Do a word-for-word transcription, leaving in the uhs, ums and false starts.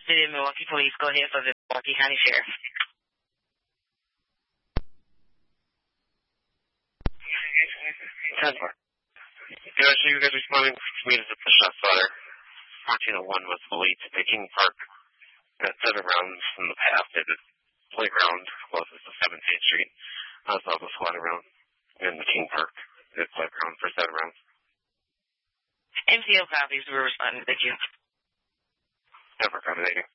City of Milwaukee Police, go ahead for the Milwaukee County Sheriff. ten four. Good, so you guys responding to me to the shot spotter. fourteen oh one was the lead to King Park. At seven rounds in the past, at the playground closest to seventeenth Street. I was also squad around in the King Park at playground for seven rounds. M C L copies were responding. Thank you. Never accommodating.